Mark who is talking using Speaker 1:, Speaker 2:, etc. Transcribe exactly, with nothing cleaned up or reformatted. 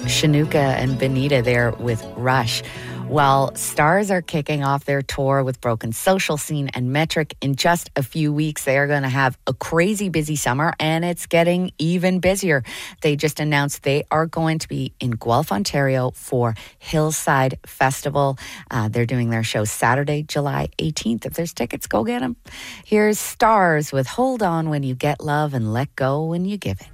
Speaker 1: Shanuka and Benita there with Rush. While Stars are kicking off their tour with Broken Social Scene and Metric in just a few weeks, they are going to have a crazy busy summer, and it's getting even busier. They just announced they are going to be in Guelph, Ontario for Hillside Festival. Uh, they're doing their show Saturday, July eighteenth. If there's tickets, go get them. Here's Stars with Hold On When You Get Love and Let Go When You Give It.